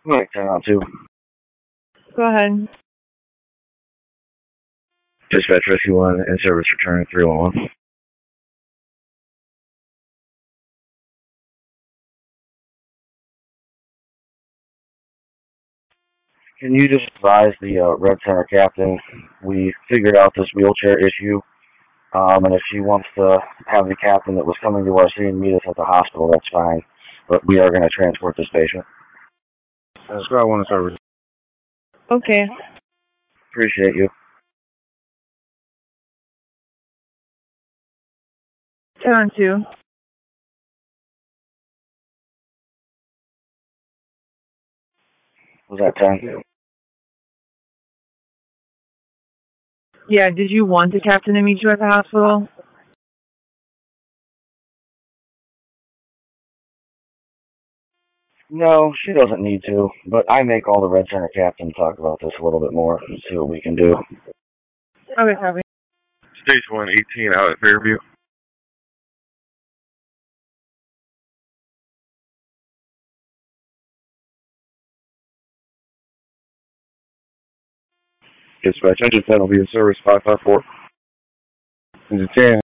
Like 10 on 2. Go ahead. Dispatch Rescue 1 and service return 311. Can you just advise the Red Center captain? We figured out this wheelchair issue, and if she wants to have the captain that was coming to our scene meet us at the hospital, that's fine. But we are going to transport this patient. Squad 1 service. Okay. Appreciate you. 10 on 2. Was that 10? Yeah, did you want the captain to meet you at the hospital? No, she doesn't need to, but I make all the Red Center captain talk about this a little bit more and see what we can do. Okay, copy. Station 118 out at Fairview. Dispatch engine penalty in service 554. Engine 10.